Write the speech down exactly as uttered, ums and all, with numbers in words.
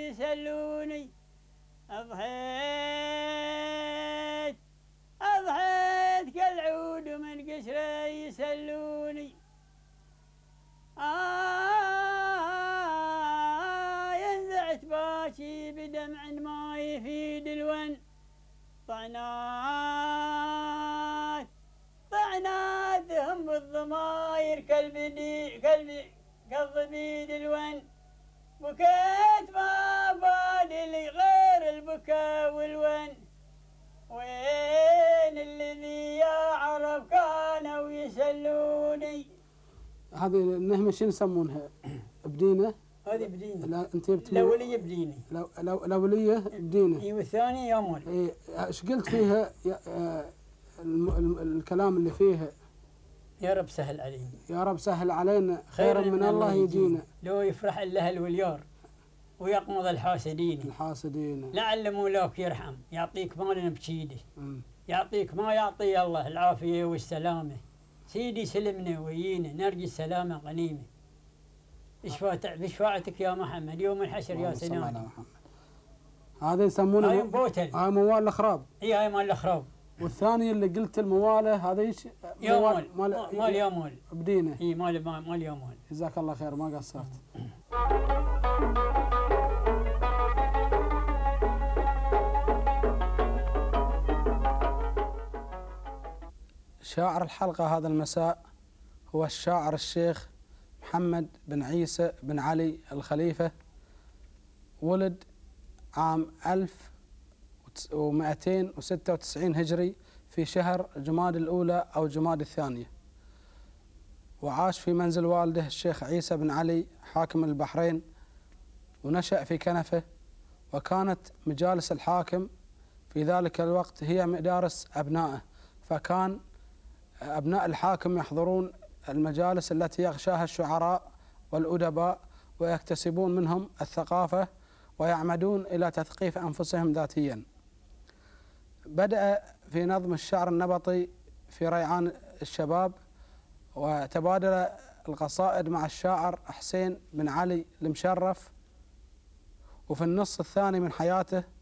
يسلوني. أضحيت أضحيت كالعود من قشره يسلوني. آه ينزعت باشي بدمع ما يفيد الون. طعنات طعناتهم بالضماير كالبدي كالبي كالضبيد الون. بكيت ما بالي لي غير البكاء والون. وين الذي يا عرب كانوا يسلوني. هذه النهمة شنو يسمونها؟ بدينة؟ هذه بدينة. لا انت الأولية بدينة. لو لو الأولية بدينة. اي والثانية يا مول. اي ايش قلت فيها الكلام اللي فيها؟ يا رب سهل علينا. يا رب سهل علينا خيرا من, من الله يجينا. لو يفرح الأهل واليار ويقمض الحاسدين. الحاسدين. لعل مولاك يرحم يعطيك مالنا بشيده. يعطيك ما يعطي الله العافية والسلامة. سيدي سلمنا ويينا نرجي السلامة غنيمة. بشفاعتك يا محمد يوم الحشر يا سنان. هذا يسمونه هاي بوتل. هاي موال الأخراب. اي هاي مال الأخراب. والثاني اللي قلت المواله هذا ايش؟ يا مال مال, مال يا مال بدينه. اي مال مال يا مال. جزاك الله خير ما قصرت. شاعر الحلقة هذا المساء هو الشاعر الشيخ محمد بن عيسى بن علي الخليفة. ولد عام ألف ومئتين وستة وتسعين هجري في شهر جماد الأولى أو جماد الثانية، وعاش في منزل والده الشيخ عيسى بن علي حاكم البحرين، ونشأ في كنفه. وكانت مجالس الحاكم في ذلك الوقت هي مدارس أبنائه، فكان أبناء الحاكم يحضرون المجالس التي يغشاها الشعراء والأدباء ويكتسبون منهم الثقافة ويعمدون إلى تثقيف أنفسهم ذاتيا. بدأ في نظم الشعر النبطي في ريعان الشباب، وتبادل القصائد مع الشاعر حسين بن علي المشرف. وفي النص الثاني من حياته